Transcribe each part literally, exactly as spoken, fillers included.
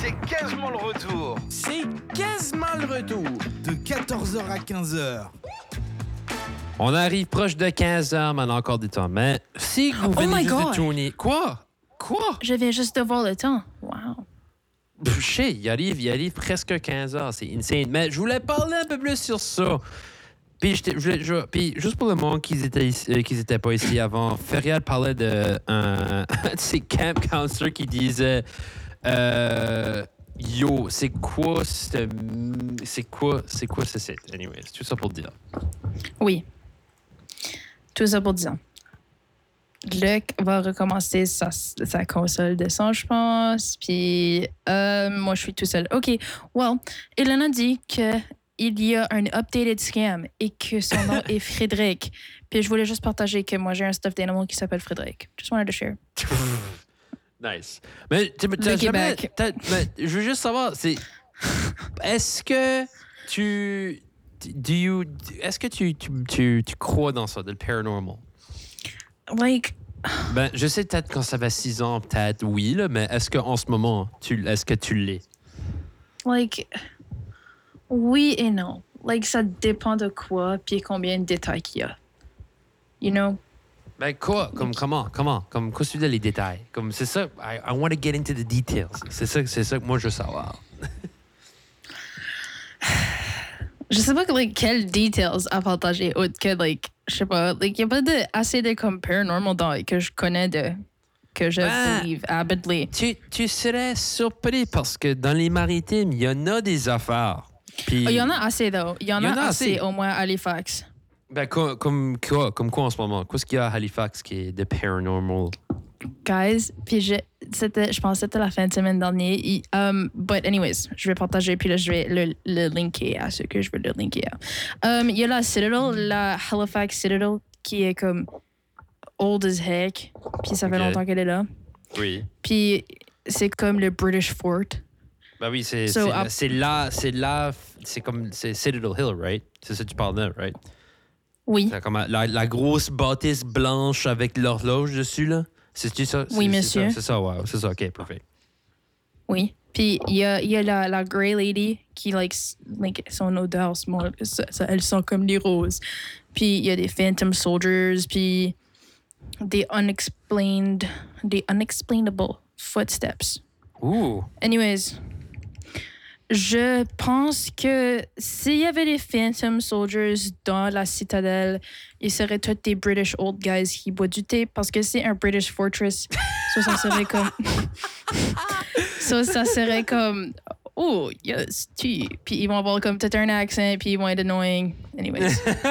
c'est quasiment le retour. C'est quasiment le retour. De quatorze heures à quinze heures. On arrive proche de quinze heures, mais on a encore du temps. Mais si vous venez my juste God. de tourner... Quoi? Quoi? Je viens juste de voir le temps. Wow. Je sais, il arrive, il arrive presque quinze heures. C'est insane. Mais je voulais parler un peu plus sur ça. Puis, je, je, je, puis juste pour le monde qui n'étaient euh, qui étaient pas ici avant, Ferial parlait de un de ces camp counselors qui disait euh, yo, c'est quoi c'est c'est quoi c'est quoi ce site? Anyway, c'est tout ça pour dire. Oui. Tout ça pour dire. Luc va recommencer sa, sa console de son, je pense. Puis, euh, moi, je suis tout seul. OK. Well, Elena a dit qu'il y a un updated scam et que son nom est Frédéric. Puis, je voulais juste partager que moi, j'ai un stuffed animal qui s'appelle Frédéric. Just wanted to share. Nice. Mais tu t'as Luc est jamais, back. t'as- mais je veux juste savoir, c'est est-ce que tu do you, est-ce que tu, tu, tu, tu crois dans ça, dans le paranormal? Like, Ben, je sais peut-être quand ça fait six ans, peut-être oui, là, mais est-ce qu'en ce moment, tu, est-ce que tu l'es? like, oui et non. Like, ça dépend de quoi puis combien de détails qu'il y a. You know? Ben quoi? Comme comment? Comment? Comme quoi tu dis les détails? Comme c'est ça. I, I want to get into the details. C'est ça, c'est ça que moi je veux savoir. Je sais pas like, quels details à partager autre que, like, je sais pas, like, y a pas de, assez de comme paranormal dans, que je connais de, que je Ah. believe avidly. Tu, tu serais surpris parce que dans les maritimes, il y en a des affaires. Puis, Il y en a assez, though. Il y en, Y a, en a assez, assez. au moins à Halifax. ben, comme, comme quoi? Comme quoi en ce moment? Qu'est-ce qu'il y a à Halifax qui est de paranormal? Guys, puis je, c'était, je pense que c'était la fin de semaine dernière. Il- um, but anyways, je vais partager, puis là, je vais le, le linker à ce que je veux le linker à. Um, il y a la Citadel, la Halifax Citadel, qui est comme old as heck, puis ça fait Ok. longtemps qu'elle est là. Oui. Puis c'est comme le British Fort. Ben oui, c'est So, c'est up- c'est là, c'est là, c'est comme, c'est Citadel Hill, right? C'est ça que tu parles de, right? Oui. C'est comme la, la grosse bâtisse blanche avec l'horloge dessus, là? C'est-tu ça? Oui, C'est- monsieur. C'est ça, c'est ça, wow. C'est ça, OK, parfait. Oui. Puis il y a, il y a la, la Grey Lady qui, like, s- like son odeur, smell, ça, ça- elles sont comme des roses. Puis il y a des Phantom Soldiers, puis des unexplained, des unexplainable footsteps. Ouh! Anyways, je pense que s'il y avait des Phantom Soldiers dans la citadelle, ils seraient tous des British old guys qui boivent du thé parce que c'est un British fortress. So, ça serait comme. so, ça serait comme. Oh, yes, tea. Puis ils vont avoir comme tout un accent, puis ils vont être annoying. Anyways.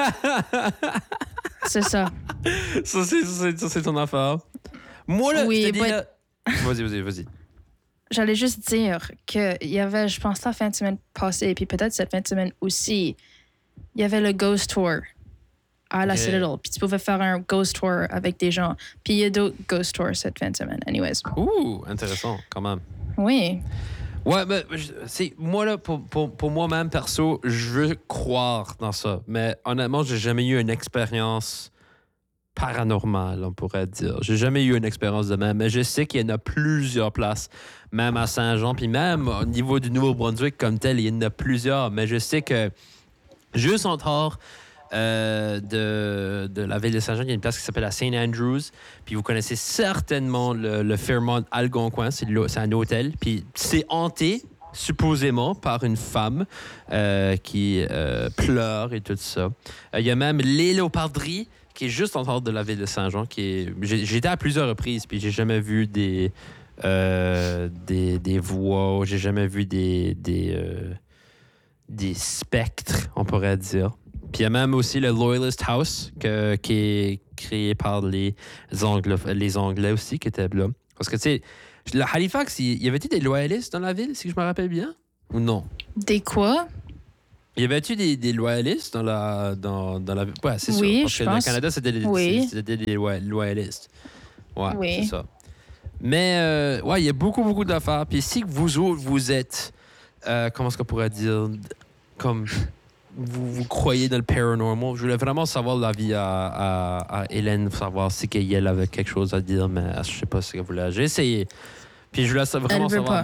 c'est ça. Ça, c'est, ça, c'est, ça, c'est ton affaire. Moi, là, Oui, je te dis, but- là... Vas-y, vas-y, vas-y. J'allais juste dire qu'il y avait, je pense, la fin de semaine passée, puis peut-être cette fin de semaine aussi, il y avait le Ghost Tour à la Ok. Citadel. Puis tu pouvais faire un Ghost Tour avec des gens. Puis il y a d'autres Ghost Tours cette fin de semaine. Anyways. Ouh, intéressant, quand même. Oui. Ouais, mais je- c'est, moi, là, pour, pour, pour moi-même, perso, je veux croire dans ça. Mais honnêtement, j'ai jamais eu une expérience paranormale, on pourrait dire. J'ai jamais eu une expérience de même. Mais je sais qu'il y en a plusieurs places, même à Saint-Jean, puis même au niveau du Nouveau-Brunswick comme tel, il y en a plusieurs. Mais je sais que juste en dehors euh, de, de la ville de Saint-Jean, il y a une place qui s'appelle la Saint Andrews. Puis vous connaissez certainement le, le Fairmont Algonquin. C'est, le- c'est un hôtel. Puis c'est hanté, supposément, par une femme euh, qui euh, pleure et tout ça. Euh, Il y a même l'île aux Pardries, qui est juste en dehors de la ville de Saint-Jean. Qui est... j'ai, j'ai été à plusieurs reprises, puis j'ai jamais vu des, euh, des, des voix, j'ai jamais vu des, des, euh, des spectres, on pourrait dire. Puis il y a même aussi le Loyalist House, que, qui est créé par les, Anglo- les Anglais aussi, qui étaient là. Parce que, tu sais, le Halifax, il y avait-tu des loyalistes dans la ville, si je me rappelle bien? Ou non? Des quoi? Y avait-tu des, des loyalistes dans la, dans, dans la ville? Ouais, c'est Oui, ça. Parce je que pense. le Canada, c'était des, Oui. c'était des loya- loyalistes. Ouais, Oui. c'est ça. Mais, euh, ouais, il y a beaucoup, beaucoup d'affaires. Puis si vous autres, vous êtes, euh, comment est-ce qu'on pourrait dire, comme vous, vous croyez dans le paranormal, je voulais vraiment savoir l'avis à, à, à Hélène, savoir si qu'elle avait quelque chose à dire, mais je sais pas ce qu'elle voulait. J'ai essayé. Puis je voulais sa- vraiment Elle veut savoir, pas. mais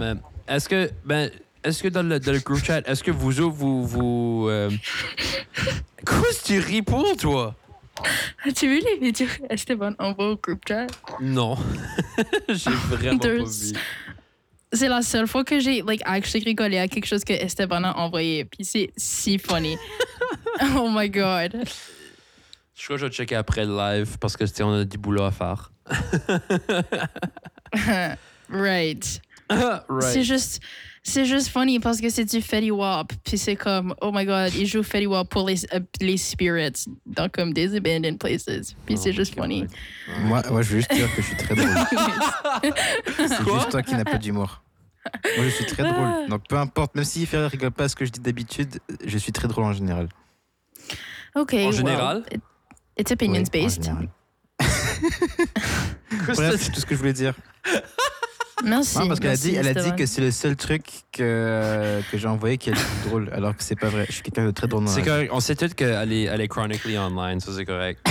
est-ce que, ben, est-ce que dans le, dans le group chat, est-ce que vous autres, vous, vous, euh... quoi, tu ris pour toi? As-tu vu les vidéos Esteban envoie au group chat? Non, j'ai vraiment There's- pas vu. C'est la seule fois que j'ai, like, actually rigolé à quelque chose que Esteban a envoyé. Puis c'est si funny. Oh my God. Je crois que je vais checker après le live parce que on a du boulot à faire. Right. right. C'est juste, c'est juste funny parce que c'est du Fetty Wap. Puis c'est comme, oh my God, ils jouent Fetty Wap pour les, euh, les spirits dans comme des abandoned places. Puis Oh c'est my juste God. funny. Moi, moi, je veux juste dire que je suis très drôle. C'est Quoi? juste toi qui n'as pas d'humour. Moi, je suis très drôle. Donc, peu importe, même si Ferrer rigole pas à ce que je dis d'habitude, je suis très drôle en général. OK. En well, général? it- it's opinions Oui, en based. général. Qu'est-ce Bref, que c'est tout ce que je voulais dire. Merci. Non, parce qu'elle a merci, dit, elle a dit Esteban. que c'est le seul truc que, que j'ai envoyé qui est le plus drôle, alors que c'est pas vrai. Je suis quelqu'un de très drôle dans la C'est vie. correct. On sait tous qu'elle est, elle est chronically online, ça c'est correct.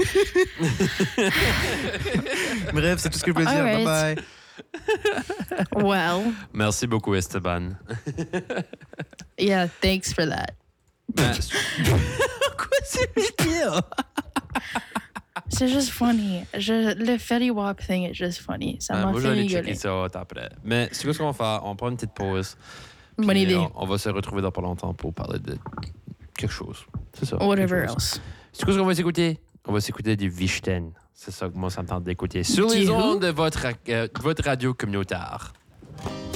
Bref, c'est tout ce que je voulais dire. Alright. Bye bye. Well, Merci beaucoup, Esteban. yeah, thanks for that. Ben, quoi c'est dire? C'est juste funny. Je, le Fetty Wap thing est juste funny. Ça Ben, m'a moi, fait j'allais checker rigoler. ça après. Mais c'est quoi ce qu'on va faire? On prend une petite pause. Bonne puis idée. On, on va se retrouver dans pas longtemps pour parler de quelque chose. C'est ça. Whatever quelque chose. else. C'est quoi ce qu'on va s'écouter? On va s'écouter du Vichten. C'est ça que moi, ça me tente d'écouter. Sur Du les who? ondes de votre, ra- euh, de votre radio communautaire.